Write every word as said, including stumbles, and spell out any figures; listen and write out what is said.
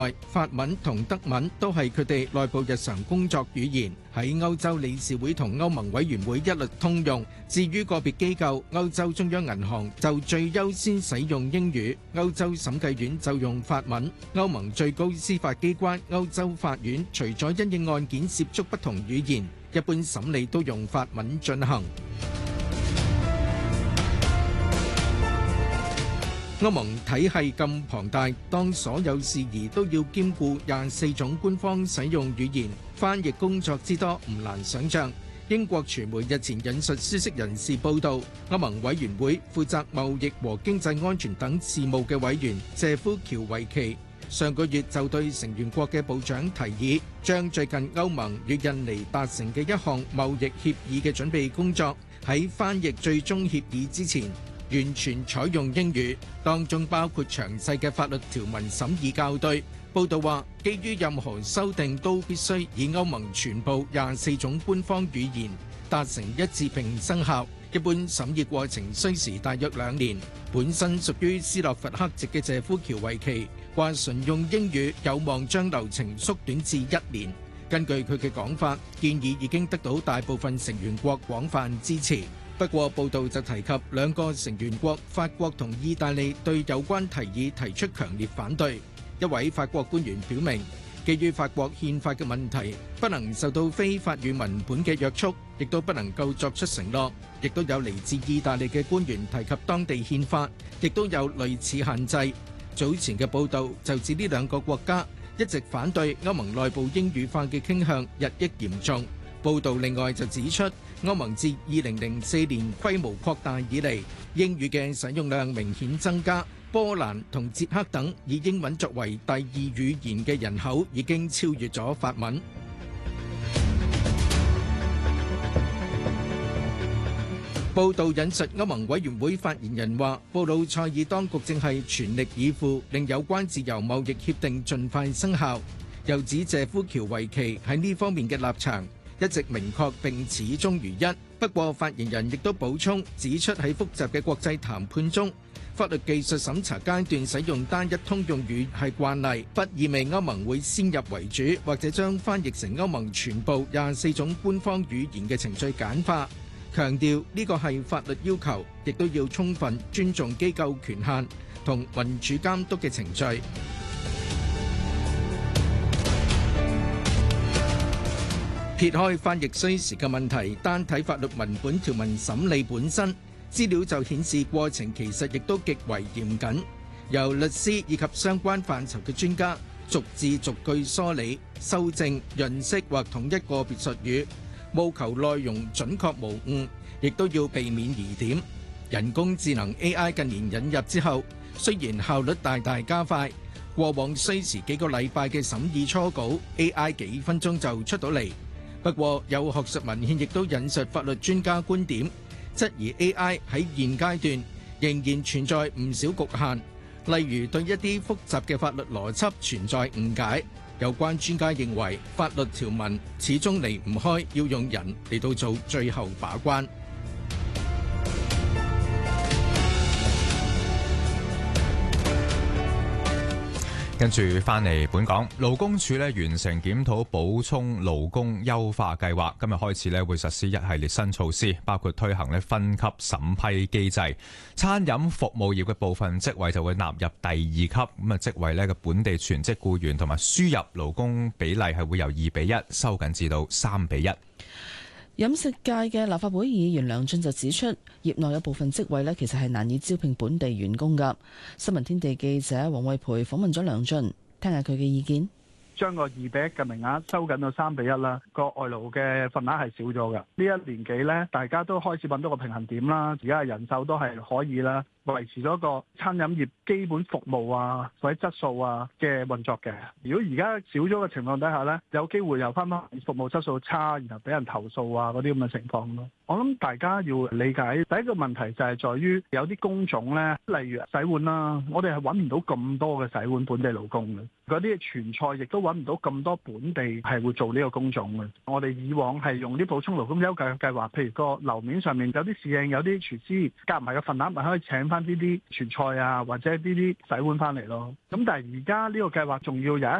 法文同德文都係佢哋內部日常工作語言，喺歐洲理事會同歐盟委員會一律通用。至於個別機構，歐洲中央銀行就最優先使用英語，歐洲審計院就用法文。歐盟最高司法機關歐洲法院除咗因應案件涉足不同語言，一般審理都用法文進行。歐盟體系咁龐大，當所有事宜都要兼顧廿四種官方使用語言，翻譯工作之多唔難想像。英國傳媒日前引述消息人士報道，歐盟委員會負責貿易和經濟安全等事務嘅委員謝夫喬維奇上個月就對成員國嘅部長提議，將最近歐盟與印尼達成嘅一項貿易協議嘅準備工作喺翻譯最終協議之前完全採用英語，當中包括詳細嘅法律條文審議校對。報道話，基於任何修訂都必須以歐盟全部廿四種官方語言達成一致並生效。一般審議過程需時大約兩年。本身屬於斯洛伐克籍嘅謝夫喬維奇話，純用英語有望將流程縮短至一年。根據佢嘅講法，建議已經得到大部分成員國廣泛支持。不過報道就提及兩個成員國法國同意大利對有關提議提出強烈反對。一位法國官員表明，基於法國憲法嘅問題，不能受到非法語文本嘅約束，亦都不能夠作出承諾。亦都有嚟自意大利嘅官員提及當地憲法，亦都有類似限制。早前嘅報道就指呢兩個國家一直反對歐盟內部英語化嘅傾向日益嚴重。報道另外就指出，歐盟自二零零四年規模擴大以嚟，英語嘅使用量明顯增加。波蘭同捷克等以英文作為第二語言嘅人口已經超越咗法文。報道引述歐盟委員會發言人話，布魯塞爾當局正係全力以赴令有關自由貿易協定盡快生效。又指謝夫喬維奇喺呢方面嘅立場一直明確並始終如一。不過發言人亦都補充指出，喺複雜嘅國際談判中，法律技術審查階段使用單一通用語係慣例，不意味歐盟會先入為主，或者將翻譯成歐盟全部廿四種官方語言嘅程序簡化。強調呢個係法律要求，亦都要充分尊重機構權限同民主監督嘅程序。撇開翻譯需時嘅問題，單睇法律文本條文審理本身，資料就顯示過程其實亦都極為嚴謹，由律師以及相關範疇嘅專家逐字逐句梳理、修正、潤色或統一個別術語，務求內容準確無誤，亦都要避免疑點。人工智能 A I 近年引入之後，雖然效率大大加快，過往需時幾個禮拜嘅審議初稿 A I 幾分鐘就出到嚟。不過有學術文獻亦都引述法律專家觀點，質疑 A I 喺現階段仍然存在唔少局限，例如對一啲複雜嘅法律邏輯存在誤解。有關專家認為，法律條文始終離唔開要用人嚟到做最後把關。 跟住翻嚟本港，勞工處咧完成檢討補充勞工優化計劃，今日開始咧會實施一系列新措施，包括推行咧分級審批機制，餐飲服務業嘅部分職位就會納入第二級，咁啊職位咧嘅本地全職僱員同埋輸入勞工比例係會由二比一收緊至到三比一。 飲食界嘅立法會議員梁進就指出，業內有部分職位呢其實係難以招聘本地員工㗎。新聞天地記者黃慧培訪問咗梁進，聽下佢嘅意見。 將個二比一嘅名額收緊到三比一啦，個外勞嘅份額係少咗㗎。呢一年幾呢，大家都開始揾到個平衡點啦，而家人手都係可以啦，維持咗個餐飲業基本服務啊或者質素啊嘅運作嘅。如果而家少咗嘅情況底下呢，有機會又翻返服務質素差，然後俾人投訴啊嗰啲咁嘅情況咯。我諗大家要理解第一個問題就係在於有啲工種呢，例如洗碗啦，我哋係揾唔到咁多嘅洗碗本地勞工嘅。嗰啲傳菜亦都揾唔到咁多本地係會做呢個工種嘅。我哋以往係用啲補充勞工優化計劃，譬如個樓面上面有啲侍應、有啲廚師夾埋嘅份額，咪可以請翻呢啲傳菜啊，或者呢啲洗碗翻嚟咯。咁但係而家呢個計劃仲要有一